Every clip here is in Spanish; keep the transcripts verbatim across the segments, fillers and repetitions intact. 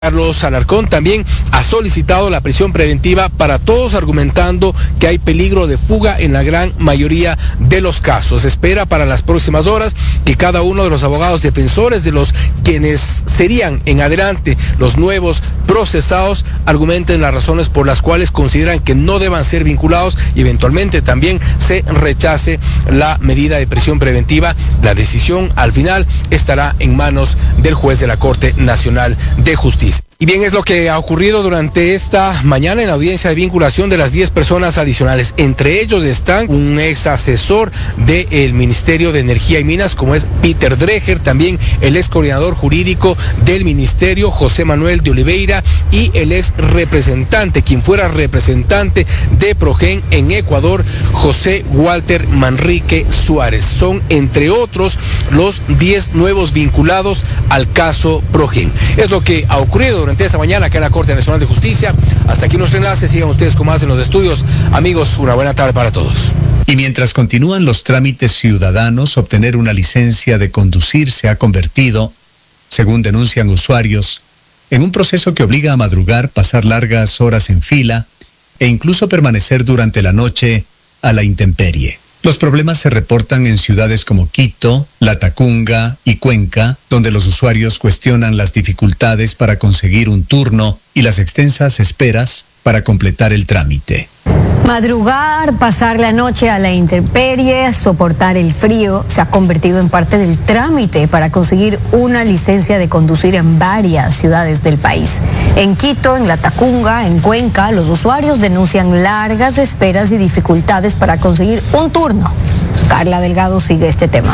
Carlos Alarcón también ha solicitado la prisión preventiva para todos, argumentando que hay peligro de fuga en la gran mayoría de los casos. Se espera para las próximas horas que cada uno de los abogados defensores de los quienes serían en adelante los nuevos procesados argumenten las razones por las cuales consideran que no deban ser vinculados y eventualmente también se rechace la medida de prisión preventiva. La decisión al final estará en manos del juez de la Corte Nacional de Justicia. Y bien, es lo que ha ocurrido durante esta mañana en la audiencia de vinculación de las diez personas adicionales. Entre ellos están un ex asesor del Ministerio de Energía y Minas, como es Peter Dreger, también el ex coordinador jurídico del Ministerio, José Manuel de Oliveira, y el ex representante, quien fuera representante de Progen en Ecuador, José Walter Manrique Suárez. Son, entre otros, los diez nuevos vinculados al caso Progen. Es lo que ha ocurrido durante esta mañana acá en la Corte Nacional de Justicia. Hasta aquí nuestro enlace, sigan ustedes con más en los estudios. Amigos, una buena tarde para todos. Y mientras continúan los trámites ciudadanos, obtener una licencia de conducir se ha convertido, según denuncian usuarios, en un proceso que obliga a madrugar, pasar largas horas en fila e incluso permanecer durante la noche a la intemperie. Los problemas se reportan en ciudades como Quito, Latacunga y Cuenca, donde los usuarios cuestionan las dificultades para conseguir un turno y las extensas esperas para completar el trámite. Madrugar, pasar la noche a la intemperie, soportar el frío, se ha convertido en parte del trámite para conseguir una licencia de conducir en varias ciudades del país. En Quito, en Latacunga, en Cuenca, los usuarios denuncian largas esperas y dificultades para conseguir un turno. Carla Delgado sigue este tema.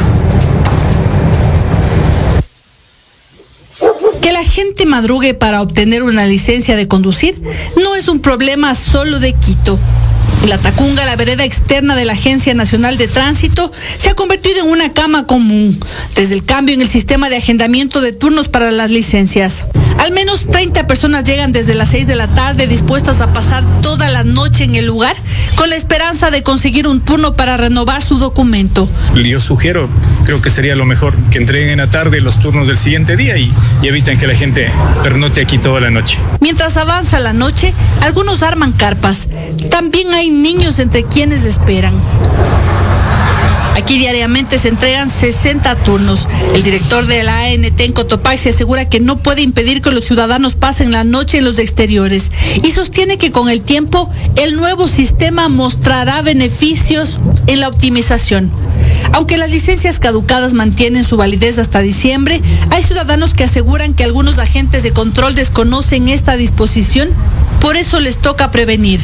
Que la gente madrugue para obtener una licencia de conducir no es un problema solo de Quito. En Latacunga, la vereda externa de la Agencia Nacional de Tránsito se ha convertido en una cama común desde el cambio en el sistema de agendamiento de turnos para las licencias. Al menos treinta personas llegan desde las seis de la tarde dispuestas a pasar toda la noche en el lugar con la esperanza de conseguir un turno para renovar su documento. Yo sugiero, creo que sería lo mejor, que entreguen en la tarde los turnos del siguiente día y, y eviten que la gente pernote aquí toda la noche. Mientras avanza la noche, algunos arman carpas. También hay niños entre quienes esperan. Aquí diariamente se entregan sesenta turnos. El director de la A N T en Cotopaxi asegura que no puede impedir que los ciudadanos pasen la noche en los exteriores y sostiene que con el tiempo el nuevo sistema mostrará beneficios en la optimización. Aunque las licencias caducadas mantienen su validez hasta diciembre, hay ciudadanos que aseguran que algunos agentes de control desconocen esta disposición, por eso les toca prevenir.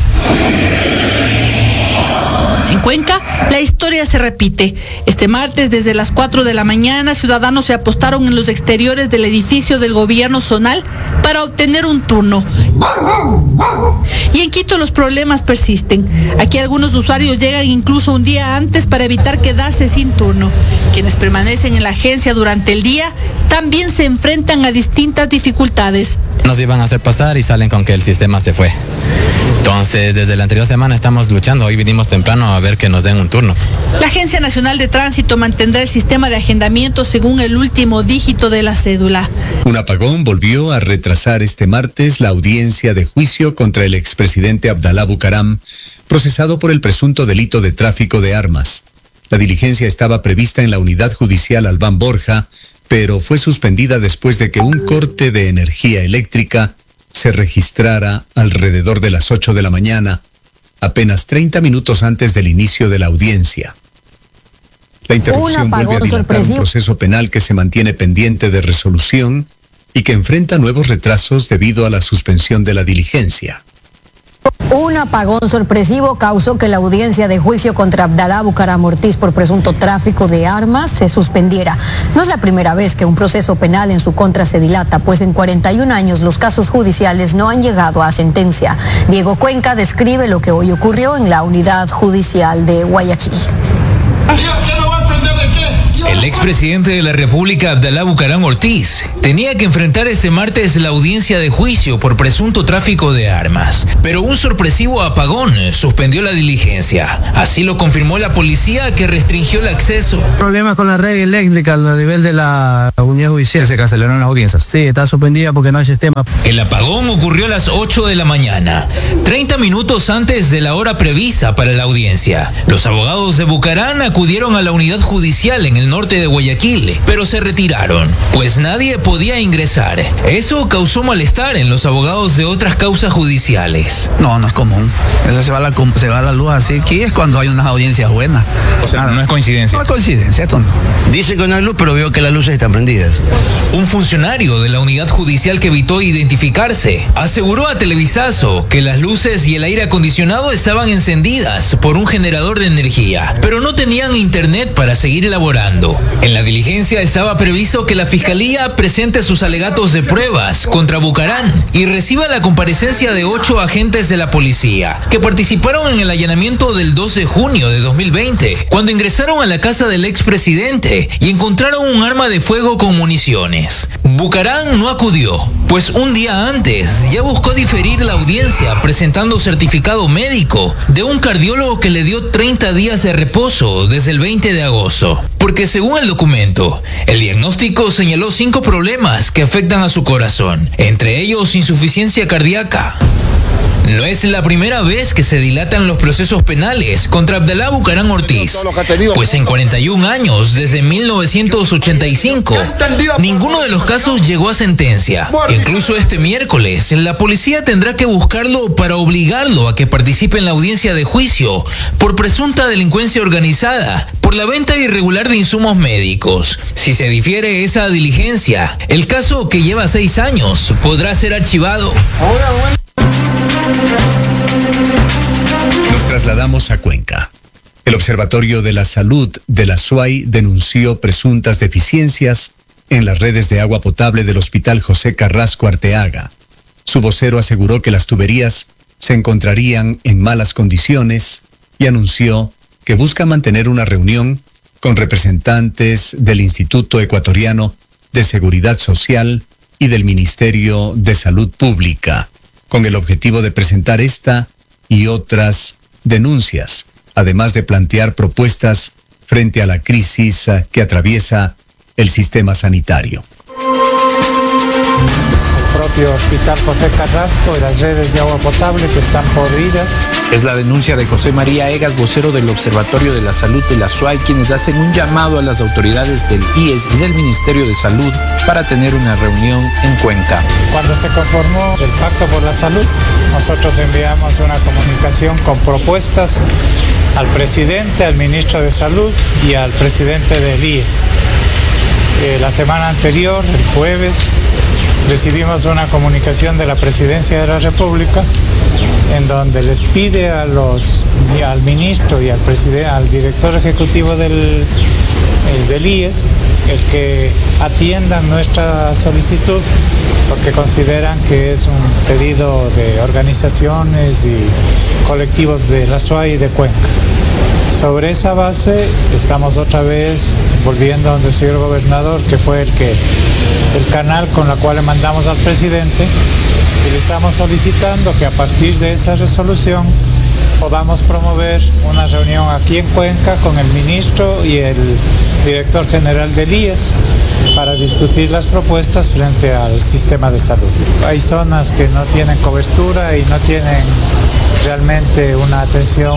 En Cuenca, la historia se repite. Este martes, desde las cuatro de la mañana, ciudadanos se apostaron en los exteriores del edificio del gobierno zonal para obtener un turno. Y en Quito los problemas persisten. Aquí algunos usuarios llegan incluso un día antes para evitar quedarse sin turno. Quienes permanecen en la agencia durante el día también se enfrentan a distintas dificultades. Nos iban a hacer pasar y salen con que el sistema se fue. Entonces, desde la anterior semana estamos luchando. Hoy vinimos temprano a ver que nos den un turno. La Agencia Nacional de Tránsito mantendrá el sistema de agendamiento según el último dígito de la cédula. Un apagón volvió a retrasar este martes la audiencia de juicio contra el expresidente Abdalá Bucaram, procesado por el presunto delito de tráfico de armas. La diligencia estaba prevista en la unidad judicial Albán Borja, pero fue suspendida después de que un corte de energía eléctrica se registrara alrededor de las ocho de la mañana, apenas treinta minutos antes del inicio de la audiencia. La interrupción vuelve a dilatar un proceso penal que se mantiene pendiente de resolución y que enfrenta nuevos retrasos debido a la suspensión de la diligencia. Un apagón sorpresivo causó que la audiencia de juicio contra Abdalá Bucaram Ortiz por presunto tráfico de armas se suspendiera. No es la primera vez que un proceso penal en su contra se dilata, pues en cuarenta y un años los casos judiciales no han llegado a sentencia. Diego Cuenca describe lo que hoy ocurrió en la unidad judicial de Guayaquil. El expresidente de la República, Abdalá Bucaram Ortiz, tenía que enfrentar ese martes la audiencia de juicio por presunto tráfico de armas, pero un sorpresivo apagón suspendió la diligencia. Así lo confirmó la policía, que restringió el acceso. Problemas con la red eléctrica a nivel de la audiencia judicial. Se cancelaron las audiencias. Sí, está suspendida porque no hay sistema. El apagón ocurrió a las ocho de la mañana, treinta minutos antes de la hora prevista para la audiencia. Los abogados de Bucarán acudieron a la unidad judicial en el norte de Guayaquil, pero se retiraron, pues nadie podía ingresar. Eso causó malestar en los abogados de otras causas judiciales. No, no es común. Eso se va a la, se va a la luz así. Aquí es cuando hay unas audiencias buenas. O sea, no es coincidencia. No es coincidencia, esto no. Dice que no hay luz, pero veo que las luces están prendidas. Un funcionario de la unidad judicial que evitó identificarse aseguró a Televisazo que las luces y el aire acondicionado estaban encendidas por un generador de energía, pero no tenían internet para seguir elaborando. En la diligencia estaba previsto que la fiscalía presente sus alegatos de pruebas contra Bucarán y reciba la comparecencia de ocho agentes de la policía que participaron en el allanamiento del dos de junio de dos mil veinte, cuando ingresaron a la casa del expresidente y encontraron un arma de fuego con municiones. Bucarán no acudió, pues un día antes ya buscó diferir la audiencia presentando certificado médico de un cardiólogo que le dio treinta días de reposo desde el veinte de agosto, porque según el documento, el diagnóstico señaló cinco problemas que afectan a su corazón, entre ellos insuficiencia cardíaca. No es la primera vez que se dilatan los procesos penales contra Abdalá Bucarán Ortiz, pues en cuarenta y un años, desde mil novecientos ochenta y cinco, ninguno de los casos llegó a sentencia. Incluso este miércoles, la policía tendrá que buscarlo para obligarlo a que participe en la audiencia de juicio por presunta delincuencia organizada, por la venta irregular de insumos médicos. Si se difiere esa diligencia, el caso, que lleva seis años, podrá ser archivado. Nos trasladamos a Cuenca. El Observatorio de la Salud de la S U A Y denunció presuntas deficiencias en las redes de agua potable del Hospital José Carrasco Arteaga. Su vocero aseguró que las tuberías se encontrarían en malas condiciones y anunció que busca mantener una reunión con representantes del Instituto Ecuatoriano de Seguridad Social y del Ministerio de Salud Pública, con el objetivo de presentar esta y otras denuncias, además de plantear propuestas frente a la crisis que atraviesa el sistema sanitario. El propio Hospital José Carrasco y las redes de agua potable que están podridas. Es la denuncia de José María Egas, vocero del Observatorio de la Salud de la S U A Y, quienes hacen un llamado a las autoridades del I E S y del Ministerio de Salud para tener una reunión en Cuenca. Cuando se conformó el Pacto por la Salud, nosotros enviamos una comunicación con propuestas al presidente, al ministro de Salud y al presidente del I E S. Eh, la semana anterior, el jueves, recibimos una comunicación de la Presidencia de la República en donde les pide a los, al ministro y al, presidente, al director ejecutivo del, eh, del I E S el que atiendan nuestra solicitud, porque consideran que es un pedido de organizaciones y colectivos de la S U A Y y de Cuenca. Sobre esa base estamos otra vez volviendo a donde el señor gobernador, que fue el que el canal con la cual le mandamos al presidente, y le estamos solicitando que a partir de esa resolución podamos promover una reunión aquí en Cuenca con el ministro y el director general del I E S para discutir las propuestas frente al sistema de salud. Hay zonas que no tienen cobertura y no tienen realmente una atención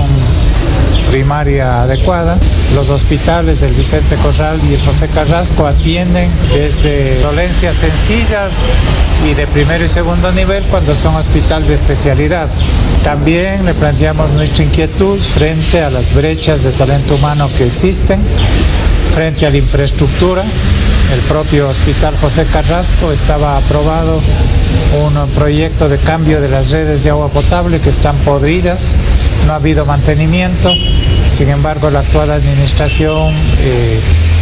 primaria adecuada. Los hospitales, el Vicente Corral y el José Carrasco, atienden desde dolencias sencillas y de primero y segundo nivel cuando son hospital de especialidad. También le planteamos nuestra inquietud frente a las brechas de talento humano que existen, frente a la infraestructura. El propio Hospital José Carrasco estaba aprobado un proyecto de cambio de las redes de agua potable que están podridas, no ha habido mantenimiento. Sin embargo, la actual administración eh,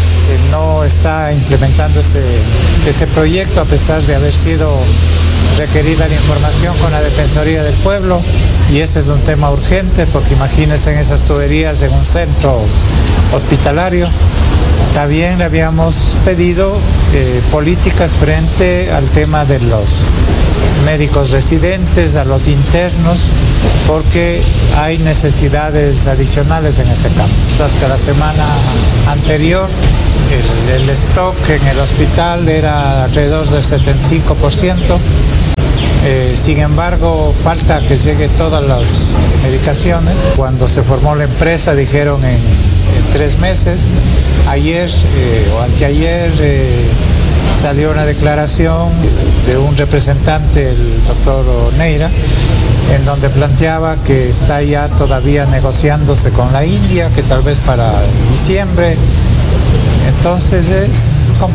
no está implementando ese, ese proyecto, a pesar de haber sido requerida la información con la Defensoría del Pueblo, y ese es un tema urgente, porque imagínense en esas tuberías en un centro hospitalario. También le habíamos pedido eh, políticas frente al tema de los médicos residentes, a los internos, porque hay necesidades adicionales en ese campo. Hasta la semana anterior El, el stock en el hospital era alrededor del setenta y cinco por ciento. Eh, sin embargo, falta que lleguen todas las medicaciones. Cuando se formó la empresa dijeron en, en tres meses. Ayer eh, o anteayer eh, salió una declaración de un representante, el doctor Neira, en donde planteaba que está ya todavía negociándose con la India, que tal vez para diciembre. Entonces es